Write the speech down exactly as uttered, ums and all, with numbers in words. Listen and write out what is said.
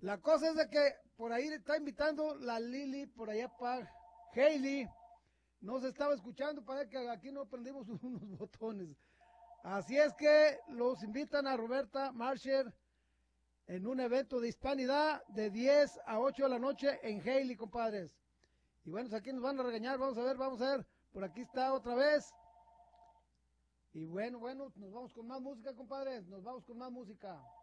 La cosa es de que por ahí le está invitando la Lili, por allá para Hailey. No se estaba escuchando, parece que aquí no prendimos unos botones. Así es que los invitan a Roberta Marcher en un evento de hispanidad de diez a ocho de la noche en Hailey, compadres. Y bueno, pues aquí nos van a regañar, vamos a ver, vamos a ver. Por aquí está otra vez. Y bueno, bueno, nos vamos con más música, compadres, nos vamos con más música.